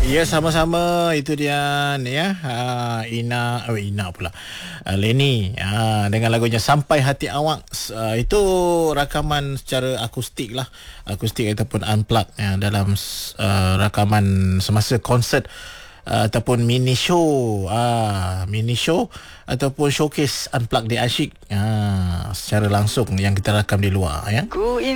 Ya, sama-sama. Itu dia ya. Ina pula. Leni dengan lagunya Sampai Hati Awak. Itu rakaman secara akustik lah. Akustik ataupun unplugged ya, dalam rakaman semasa konsert ataupun mini show ataupun showcase unplugged di Asyik secara langsung yang kita rakam di luar ya.